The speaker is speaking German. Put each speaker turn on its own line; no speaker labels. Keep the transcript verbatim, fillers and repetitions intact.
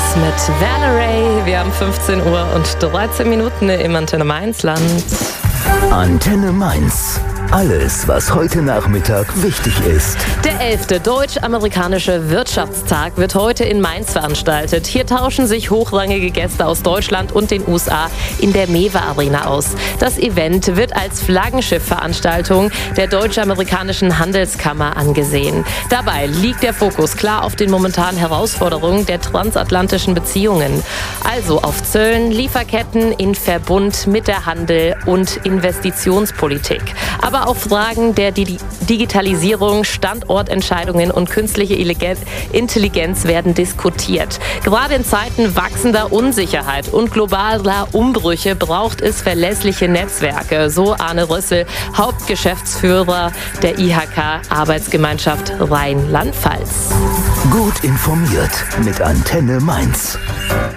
mit Valerie. Wir haben fünfzehn Uhr und dreizehn Minuten im Antenne Mainz-Land.
Antenne Mainz. Alles, was heute Nachmittag wichtig ist.
Der elfte Deutsch-Amerikanische Wirtschaftstag wird heute in Mainz veranstaltet. Hier tauschen sich hochrangige Gäste aus Deutschland und den U S A in der Mewe Arena aus. Das Event wird als Flaggenschiff-Veranstaltung der Deutsch-Amerikanischen Handelskammer angesehen. Dabei liegt der Fokus klar auf den momentanen Herausforderungen der transatlantischen Beziehungen. Also auf Zöllen, Lieferketten in Verbund mit der Handel- und Investitionspolitik. Aber auch Fragen der Digitalisierung, Standortentscheidungen und künstliche Intelligenz werden diskutiert. Gerade in Zeiten wachsender Unsicherheit und globaler Umbrüche braucht es verlässliche Netzwerke, so Arne Rössel, Hauptgeschäftsführer der I H K Arbeitsgemeinschaft Rheinland-Pfalz.
Gut informiert mit Antenne Mainz.